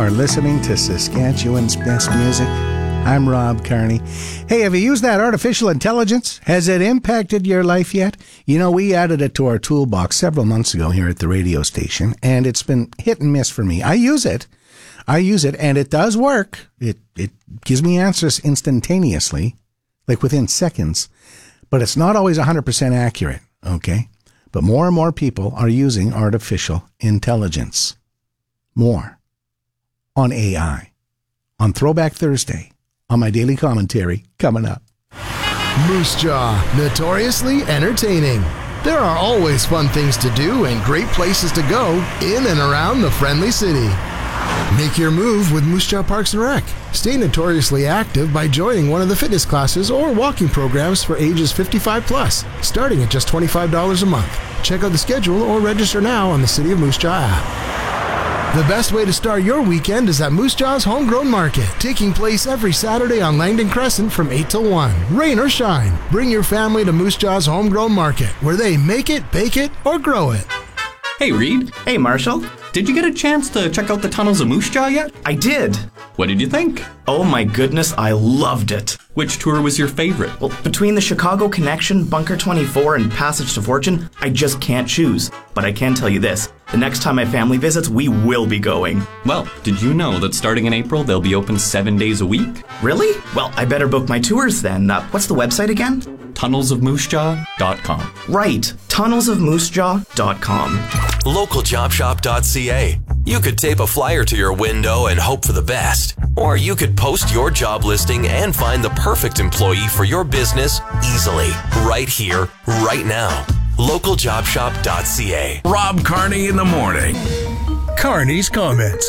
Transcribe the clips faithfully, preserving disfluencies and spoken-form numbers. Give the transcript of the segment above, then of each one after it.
are listening to Saskatchewan's best music. I'm Rob Carney. Hey, have you used that artificial intelligence? Has it impacted your life yet? You know, we added it to our toolbox several months ago here at the radio station, and it's been hit and miss for me. I use it. I use it, and it does work. It it gives me answers instantaneously, like within seconds, but it's not always one hundred percent accurate, okay? But more and more people are using artificial intelligence. More. On A I. On Throwback Thursday. On my daily commentary coming up. Moose Jaw, notoriously entertaining. There are always fun things to do and great places to go in and around the friendly city. Make your move with Moose Jaw Parks and Rec. Stay notoriously active by joining one of the fitness classes or walking programs for ages fifty-five plus, starting at just twenty-five dollars a month. Check out the schedule or register now on the City of Moose Jaw app. The best way to start your weekend is at Moose Jaw's Homegrown Market, taking place every Saturday on Langdon Crescent from eight till one. Rain or shine, bring your family to Moose Jaw's Homegrown Market, where they make it, bake it, or grow it. Hey, Reed. Hey, Marshall. Did you get a chance to check out the tunnels of Moose Jaw yet? I did. What did you think? Oh my goodness, I loved it. Which tour was your favorite? Well, between the Chicago Connection, Bunker twenty-four, and Passage to Fortune, I just can't choose. But I can tell you this, the next time my family visits, we will be going. Well, did you know that starting in April, they'll be open seven days a week? Really? Well, I better book my tours then. Uh, what's the website again? tunnels of moose jaw dot com. Right, tunnels of moose jaw dot com. local job shop dot c a. You could tape a flyer to your window and hope for the best. Or you could post your job listing and find the perfect employee for your business easily, right here, right now. local job shop dot c a. Rob Carney in the morning. Carney's Comments.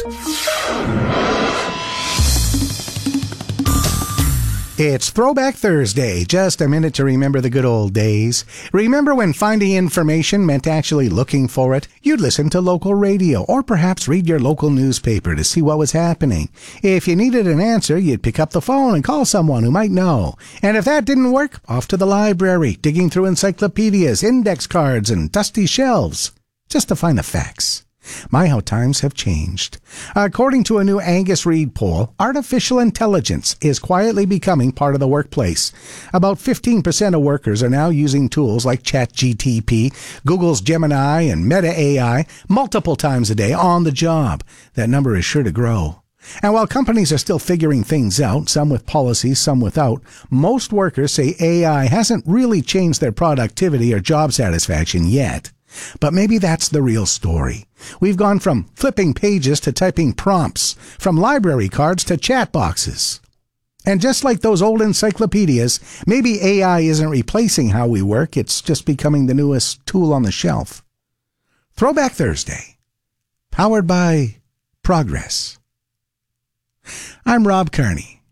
It's Throwback Thursday. Just a minute to remember the good old days. Remember when finding information meant actually looking for it? You'd listen to local radio or perhaps read your local newspaper to see what was happening. If you needed an answer, you'd pick up the phone and call someone who might know. And if that didn't work, off to the library, digging through encyclopedias, index cards, and dusty shelves, just to find the facts. My, how times have changed. According to a new Angus Reid poll, artificial intelligence is quietly becoming part of the workplace. About fifteen percent of workers are now using tools like ChatGPT, Google's Gemini, and Meta A I multiple times a day on the job. That number is sure to grow. And while companies are still figuring things out, some with policies, some without, most workers say A I hasn't really changed their productivity or job satisfaction yet. But maybe that's the real story. We've gone from flipping pages to typing prompts, from library cards to chat boxes. And just like those old encyclopedias, maybe A I isn't replacing how we work, it's just becoming the newest tool on the shelf. Throwback Thursday, powered by Progress. I'm Rob Carney.